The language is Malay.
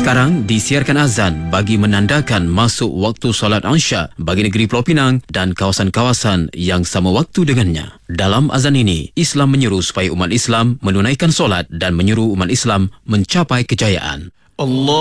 Sekarang disiarkan azan bagi menandakan masuk waktu solat Isya bagi negeri Pulau Pinang dan kawasan-kawasan yang sama waktu dengannya. Dalam azan ini, Islam menyeru supaya umat Islam menunaikan solat dan menyuruh umat Islam mencapai kejayaan. Allah